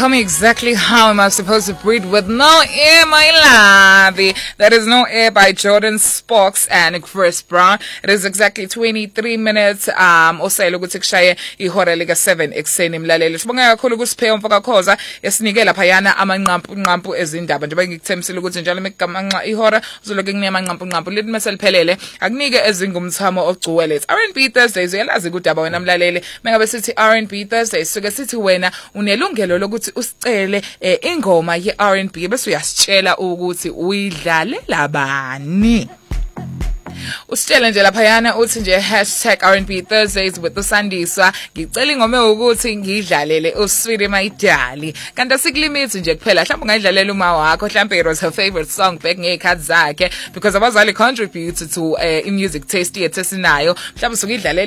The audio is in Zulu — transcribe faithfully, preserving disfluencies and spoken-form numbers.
tell me exactly how am I supposed to breathe with no air, my love. That is No Air by Jordan Sparks and Chris Brown. It is exactly twenty-three minutes um osayela ukuthi kushaye ihora lika seven ekseni mlaleli. Sibonga kakhulu kusipheyo mfaka khoza esinikela phayana amanqampu nqampu ezindaba njengoba ngikuthembisile ukuthi njalo mekamanqa ihora uzoloke kunema nqampu nqampu lithi meseliphelele akunike ezingumthamo ogcuwele. R and B Thursdays uyalazi kudaba wena mlaleli mengabe sithi R and B Thursdays suke sithi wena unelungelo lokuthi usicele eh, ingoma ye R and B bese uyasitshela ukuthi uyidlale labani. Usitshela nje laphayana uthi nje hashtag R and B Thursdays with uSandiswa ngicela ingome ukuthi ngidlalele uSweetie My Darling kanti asikulimithi nje kuphela mhlawumbe ungayidlalela uma wakho mhlawumbe it was her favorite song back ngekhathi zakhe because abazali contribute to uh, i music taste yethu esinayo mhlawumbe sokuyidlalela